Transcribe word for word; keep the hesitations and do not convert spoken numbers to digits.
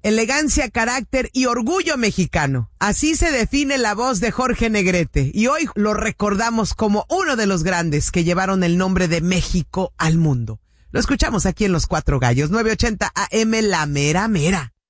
elegancia, carácter y orgullo mexicano. Así se define la voz de Jorge Negrete y hoy lo recordamos como uno de los grandes que llevaron el nombre de México al mundo. Lo escuchamos aquí en Los Cuatro Gallos, nueve ochenta A M, La Mera Mera.